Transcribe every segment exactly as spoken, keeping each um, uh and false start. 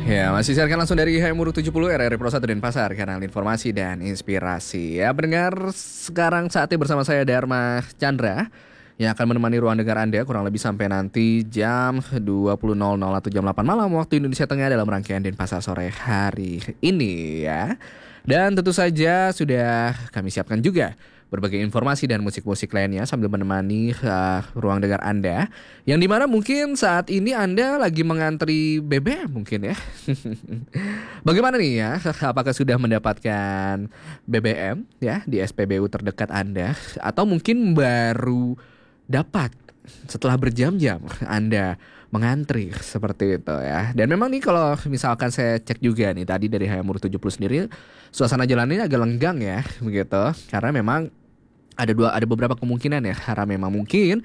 Ya, masih siarkan langsung dari H M U tujuh puluh R R I Pro satu Denpasar, kanal informasi dan inspirasi. Ya, pendengar, sekarang saatnya bersama saya Dharma Chandra yang akan menemani ruang dengar Anda kurang lebih sampai nanti jam dua puluh nol nol atau jam delapan malam waktu Indonesia Tengah dalam rangkaian Denpasar sore hari ini ya. Dan tentu saja sudah kami siapkan juga berbagai informasi dan musik-musik lainnya sambil menemani uh, ruang dengar Anda, yang dimana mungkin saat ini Anda lagi mengantri B B M mungkin ya. Bagaimana nih ya, apakah sudah mendapatkan B B M ya di S P B U terdekat Anda, atau mungkin baru dapat setelah berjam-jam Anda mengantri seperti itu ya. Dan memang nih kalau misalkan saya cek juga nih tadi dari H M U tujuh puluh sendiri, suasana jalannya agak lenggang ya begitu, karena memang ada dua ada beberapa kemungkinan ya, karena memang mungkin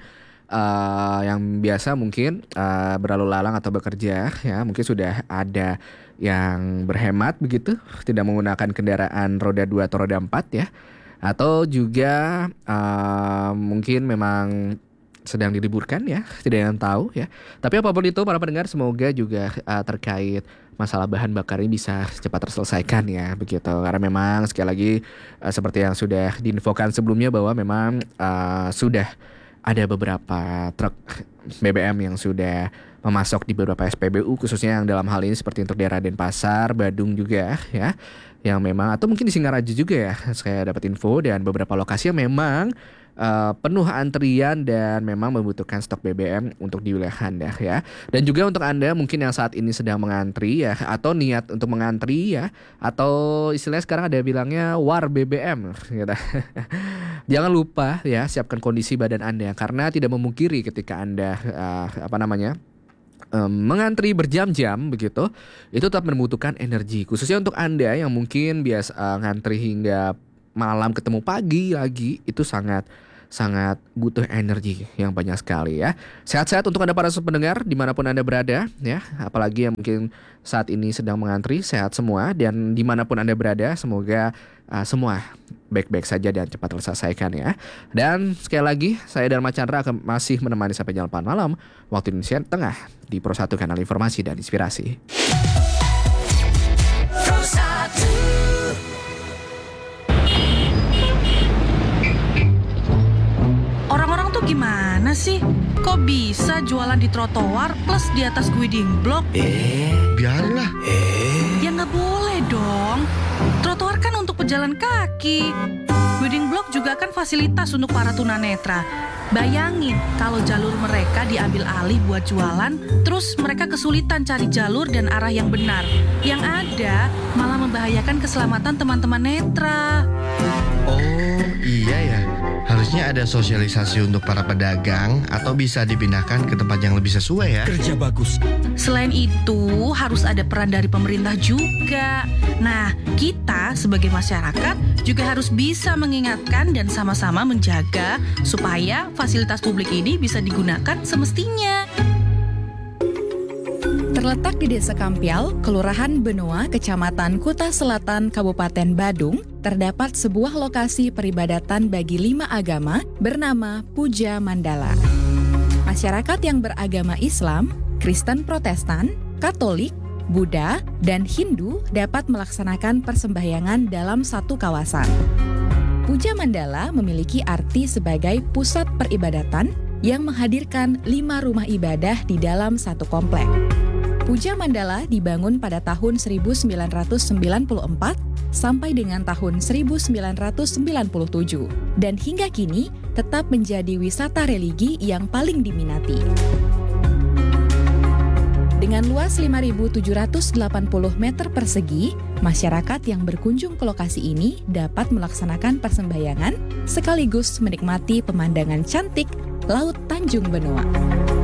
uh, yang biasa mungkin uh, berlalu lalang atau bekerja ya, mungkin sudah ada yang berhemat begitu, tidak menggunakan kendaraan roda dua atau roda empat ya, atau juga uh, mungkin memang sedang diliburkan ya, tidak ada yang tahu ya. Tapi apapun itu para pendengar, semoga juga uh, terkait masalah bahan bakar ini bisa cepat terselesaikan ya begitu, karena memang sekali lagi uh, seperti yang sudah diinfokan sebelumnya bahwa memang uh, sudah ada beberapa truk B B M yang sudah memasok di beberapa S P B U, khususnya yang dalam hal ini seperti untuk daerah Denpasar, Badung juga ya, yang memang, atau mungkin di Singaraja juga ya, saya dapat info, dan beberapa lokasi yang memang Uh, penuh antrian dan memang membutuhkan stok B B M untuk di wilayah Anda ya. Dan juga untuk Anda mungkin yang saat ini sedang mengantri ya, atau niat untuk mengantri ya, atau istilahnya sekarang ada bilangnya war B B M gitu. Jangan lupa ya, siapkan kondisi badan Anda, karena tidak memungkiri ketika Anda uh, apa namanya um, mengantri berjam-jam begitu, itu tetap membutuhkan energi, khususnya untuk Anda yang mungkin biasa uh, ngantri hingga malam ketemu pagi lagi, itu sangat sangat butuh energi yang banyak sekali ya. Sehat-sehat untuk Anda para pendengar dimanapun Anda berada ya, apalagi yang mungkin saat ini sedang mengantri, sehat semua, dan dimanapun Anda berada semoga uh, semua baik-baik saja dan cepat terselesaikan ya. Dan sekali lagi saya Dharma Chandra akan masih menemani sampai jam delapan malam waktu Indonesia Tengah di Pro satu, kanal informasi dan inspirasi. Gimana sih? Kok bisa jualan di trotoar plus di atas guiding block? Eh, biarlah. Eh, ya nggak boleh dong. Trotoar kan untuk pejalan kaki. Guiding block juga kan fasilitas untuk para tunanetra. Bayangin kalau jalur mereka diambil alih buat jualan, terus mereka kesulitan cari jalur dan arah yang benar. Yang ada malah membahayakan keselamatan teman-teman netra. Oh, iya ya. Harusnya ada sosialisasi untuk para pedagang, atau bisa dipindahkan ke tempat yang lebih sesuai ya. Kerja bagus. Selain itu, harus ada peran dari pemerintah juga. Nah, kita sebagai masyarakat juga harus bisa mengingatkan dan sama-sama menjaga supaya fasilitas publik ini bisa digunakan semestinya. Terletak di Desa Kampial, Kelurahan Benoa, Kecamatan Kuta Selatan, Kabupaten Badung, terdapat sebuah lokasi peribadatan bagi lima agama bernama Puja Mandala. Masyarakat yang beragama Islam, Kristen Protestan, Katolik, Buddha, dan Hindu dapat melaksanakan persembahyangan dalam satu kawasan. Puja Mandala memiliki arti sebagai pusat peribadatan yang menghadirkan lima rumah ibadah di dalam satu komplek. Puja Mandala dibangun pada tahun seribu sembilan ratus sembilan puluh empat sampai dengan tahun seribu sembilan ratus sembilan puluh tujuh, dan hingga kini tetap menjadi wisata religi yang paling diminati. Dengan luas lima ribu tujuh ratus delapan puluh meter persegi, masyarakat yang berkunjung ke lokasi ini dapat melaksanakan persembahyangan sekaligus menikmati pemandangan cantik Laut Tanjung Benoa.